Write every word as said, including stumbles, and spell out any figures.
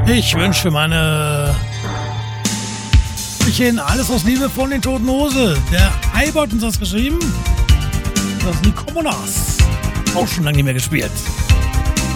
Ich wünsche meine ich Ihnen alles aus Liebe von den Toten Hose. Der Eibert hat uns das geschrieben. Das ist die Kommunas. Auch schon lange nicht mehr gespielt.